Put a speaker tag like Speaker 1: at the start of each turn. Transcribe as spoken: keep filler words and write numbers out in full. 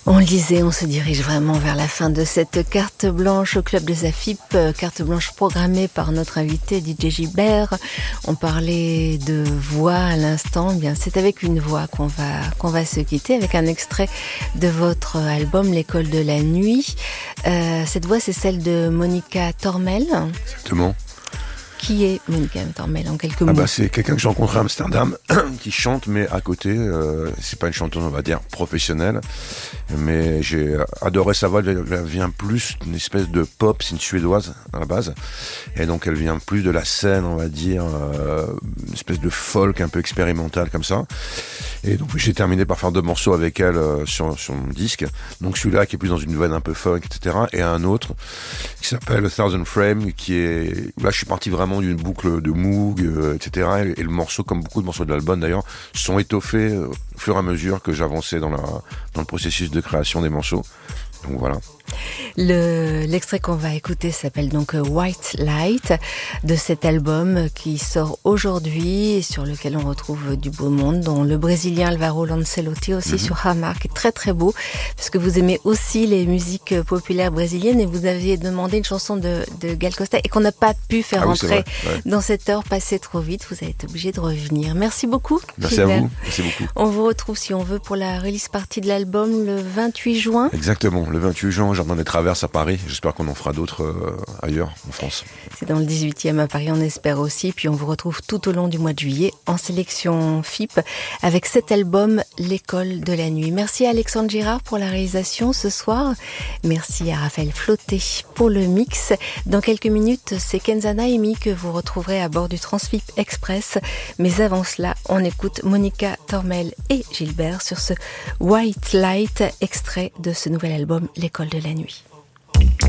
Speaker 1: On le disait, on se dirige vraiment vers la fin de cette carte blanche au Club des Afip, carte blanche programmée par notre invité D J Gilbert. On parlait de voix à l'instant. Eh bien, c'est avec une voix qu'on va qu'on va se quitter, avec un extrait de votre album L'école de la nuit. Euh, cette voix, c'est celle de Monica Tormel.
Speaker 2: Exactement.
Speaker 1: Qui est Monica Tormel en quelques mots?
Speaker 2: Ah bah c'est quelqu'un que j'ai rencontré à Amsterdam qui chante, mais à côté, euh, c'est pas une chanteuse, on va dire, professionnelle, mais j'ai adoré sa voix. Elle vient plus d'une espèce de pop, c'est une suédoise à la base, et donc elle vient plus de la scène, on va dire, euh, une espèce de folk un peu expérimental comme ça. Et donc j'ai terminé par faire deux morceaux avec elle euh, sur, sur mon disque. Donc celui-là qui est plus dans une veine un peu folk, et cetera. Et un autre qui s'appelle Thousand Frame, qui est... Là je suis parti vraiment d'une boucle de Moog, euh, et cetera. Et, et le morceau, comme beaucoup de morceaux de l'album d'ailleurs, sont étoffés euh, au fur et à mesure que j'avançais dans, la, dans le processus de création des morceaux. Donc voilà.
Speaker 1: Le, l'extrait qu'on va écouter s'appelle donc White Light, de cet album qui sort aujourd'hui et sur lequel on retrouve du beau monde, dont le Brésilien Alvaro Lancelotti aussi, mm-hmm. sur Hamar, qui est très très beau, parce que vous aimez aussi les musiques populaires brésiliennes et vous aviez demandé une chanson de, de Gal Costa et qu'on n'a pas pu faire
Speaker 2: ah
Speaker 1: entrer
Speaker 2: oui, ouais.
Speaker 1: dans cette heure passée trop vite. Vous avez été obligé de revenir. Merci beaucoup.
Speaker 2: Merci
Speaker 1: Gilbert.
Speaker 2: à vous. Merci beaucoup.
Speaker 1: On vous retrouve, si on veut, pour la release party de l'album le vingt-huit juin.
Speaker 2: Exactement, le vingt-huit juin, Jardin des Traverses à Paris. J'espère qu'on en fera d'autres euh, ailleurs en France.
Speaker 1: C'est dans le dix-huitième à Paris, on espère aussi. Puis on vous retrouve tout au long du mois de juillet en sélection F I P avec cet album L'école de la nuit. Merci à Alexandre Girard pour la réalisation ce soir. Merci à Raphaël Flotté pour le mix. Dans quelques minutes, c'est Kenza Naimi que vous retrouverez à bord du Transfip Express. Mais avant cela, on écoute Monica Tormel et Gilbert sur ce White Light, extrait de ce nouvel album L'école de la nuit.